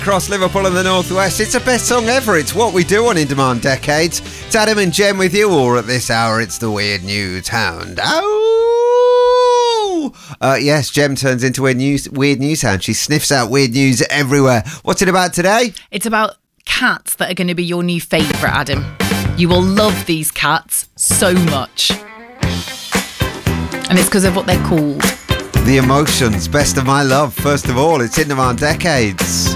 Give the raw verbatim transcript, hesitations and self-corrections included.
across Liverpool and the Northwest. It's the best song ever. It's what we do on In Demand Decades. It's Adam and Jem with you, or at this hour, it's the Weird News Hound. Oh! Uh, yes, Jem turns into a news, weird news hound. She sniffs out weird news everywhere. What's it about today? It's about cats that are going to be your new favourite, Adam. You will love these cats so much. And it's because of what they're called. The emotions, best of my love. First of all, it's In Demand Decades.